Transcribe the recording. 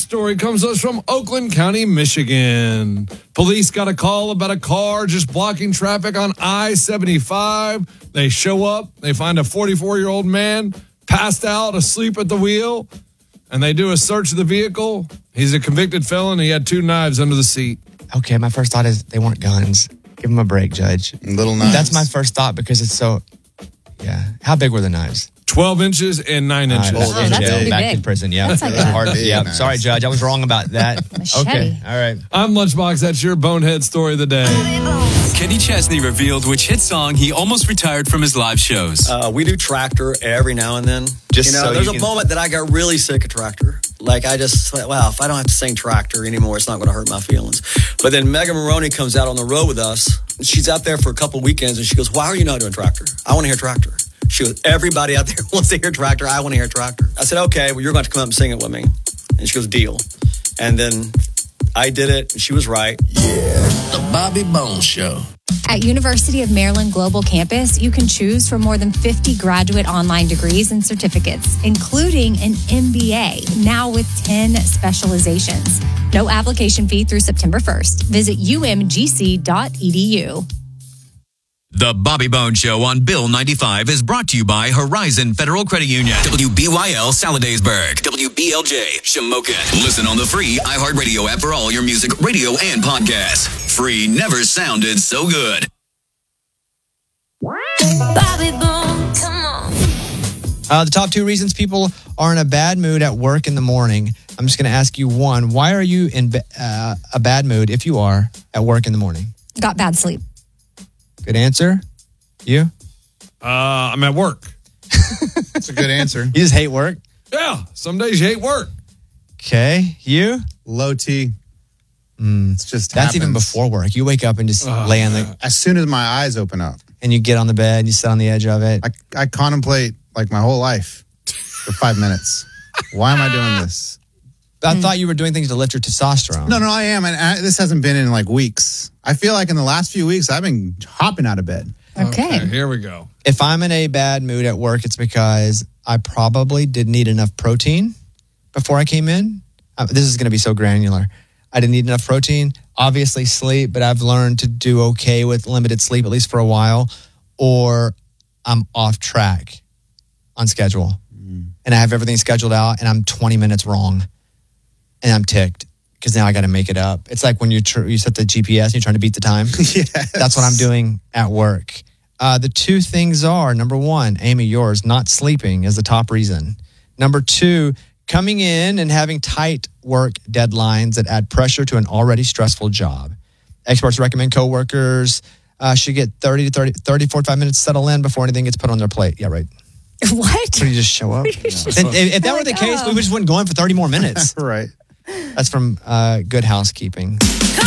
story comes to us from Oakland County, Michigan. Police got a call about a car just blocking traffic on I-75. They show up. They find a 44-year-old man passed out, asleep at the wheel, and they do a search of the vehicle. He's a convicted felon. He had 2 knives under the seat. Okay, my first thought is they weren't guns. Give them a break, Judge. Little knives. That's my first thought because it's so... Yeah. How big were the knives? 12 inches and 9 inches. In that's jail, pretty back big. to prison. Yeah. That's like That's a hard. big Yeah. knives. Sorry, Judge. I was wrong about that. Machete. Okay. All right. I'm Lunchbox. That's your bonehead story of the day. Kenny Chesney revealed which hit song he almost retired from his live shows. We do Tractor every now and then. Just so there's you a can- moment that I got really sick of Tractor. Like, I just thought, wow, if I don't have to sing Tractor anymore, it's not going to hurt my feelings. But then Megan Maroney comes out on the road with us. She's out there for a couple weekends, and she goes, why are you not doing Tractor? I want to hear Tractor. She goes, everybody out there wants to hear Tractor. I want to hear Tractor. I said, okay, well, you're going to come up and sing it with me. And she goes, deal. And then I did it, and she was right. The Bobby Bones Show. At University of Maryland Global Campus, you can choose from more than 50 graduate online degrees and certificates, including an MBA, now with 10 specializations. No application fee through September 1st. Visit umgc.edu. The Bobby Bones Show on Bill 95 is brought to you by Horizon Federal Credit Union. WBYL Saladasburg. WBLJ Shamokin. Listen on the free iHeartRadio app for all your music, radio, and podcasts. Free never sounded so good. Bobby Bones, come on. The top 2 reasons people are in a bad mood at work in the morning. I'm just going to ask you one. Why are you in a bad mood if you are at work in the morning? Got bad sleep. Good answer. You? I'm at work. That's a good answer. You just hate work? Yeah, some days you hate work. Okay. You? Low T. It's just That's even happens. before work. You wake up and just lay on the... As soon as my eyes open up, And you get on the bed and you sit on the edge of it. I contemplate like my whole life for 5 minutes. Why am I doing this? I thought you were doing things to lift your testosterone. No, I am. And this hasn't been in like weeks. I feel like in the last few weeks, I've been hopping out of bed. Okay. Here we go. If I'm in a bad mood at work, it's because I probably didn't eat enough protein before I came in. This is going to be so granular. I didn't eat enough protein. Obviously sleep, but I've learned to do okay with limited sleep, at least for a while. Or I'm off track on schedule. And I have everything scheduled out and I'm 20 minutes wrong. And I'm ticked because now I got to make it up. It's like when you set the GPS and you're trying to beat the time. Yes. That's what I'm doing at work. The 2 things are, number 1, Amy, yours, not sleeping is the top reason. Number 2, coming in and having tight work deadlines that add pressure to an already stressful job. Experts recommend coworkers should get 45 minutes to settle in before anything gets put on their plate. Yeah, right. What? So you just show up? If that were the case, we would just wouldn't go in for 30 more minutes. Right. That's from Good Housekeeping. Come